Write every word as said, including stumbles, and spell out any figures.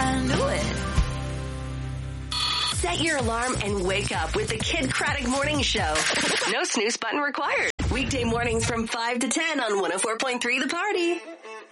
I knew it. Set your alarm and wake up with the Kid Craddock Morning Show. No snooze button required. Weekday mornings from five to ten on one oh four point three The Party.